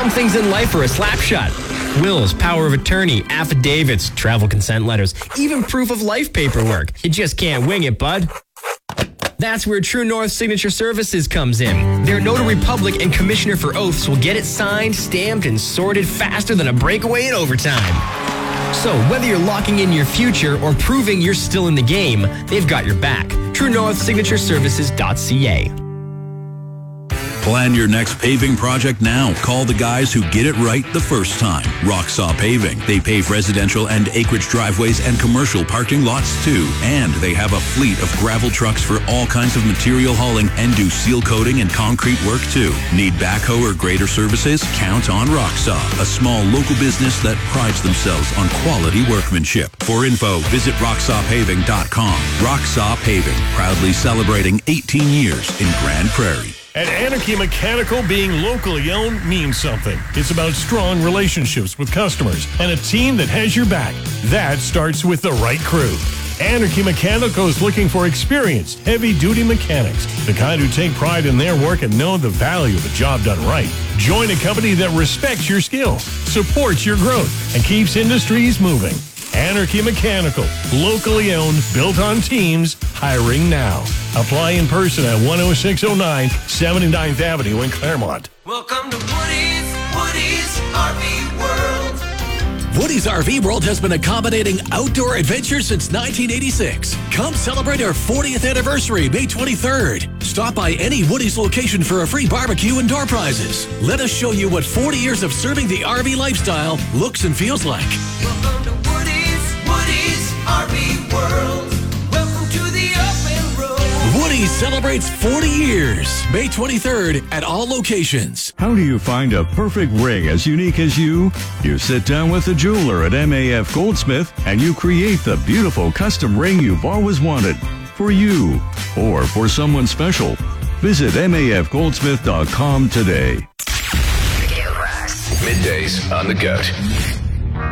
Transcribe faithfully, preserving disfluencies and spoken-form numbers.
Some things in life are a slap shot. Wills, power of attorney, affidavits, travel consent letters, even proof of life paperwork. You just can't wing it, bud. That's where True North Signature Services comes in. Their notary public and commissioner for oaths will get it signed, stamped, and sorted faster than a breakaway in overtime. So whether you're locking in your future or proving you're still in the game, they've got your back. True North Signature Services dot C A. Plan your next paving project now. Call the guys who get it right the first time. Rocksaw Paving. They pave residential and acreage driveways and commercial parking lots too. And they have a fleet of gravel trucks for all kinds of material hauling and do seal coating and concrete work too. Need backhoe or grader services? Count on Rocksaw, a small local business that prides themselves on quality workmanship. For info, visit rocksaw paving dot com. Rocksaw Paving, proudly celebrating eighteen years in Grand Prairie. At Anarchy Mechanical, being locally owned means something. It's about strong relationships with customers and a team that has your back. That starts with the right crew. Anarchy Mechanical is looking for experienced, heavy-duty mechanics, the kind who take pride in their work and know the value of a job done right. Join a company that respects your skills, supports your growth, and keeps industries moving. Anarchy Mechanical, locally owned, built on teams, hiring now. Apply in person at one oh six oh nine seventy-ninth Avenue in Claremont. Welcome to Woody's, Woody's R V World. Woody's R V World has been accommodating outdoor adventure since nineteen eighty-six. Come celebrate our fortieth anniversary, May twenty-third. Stop by any Woody's location for a free barbecue and door prizes. Let us show you what forty years of serving the R V lifestyle looks and feels like. Welcome to Woody's, Woody's R V World. Welcome to the open road. Woody's celebrates forty years, May twenty-third at all locations. How do you find a perfect ring as unique as you? You sit down with a jeweler at M A F Goldsmith and you create the beautiful custom ring you've always wanted for you or for someone special. Visit M A F goldsmith dot com today. Middays on the Goat.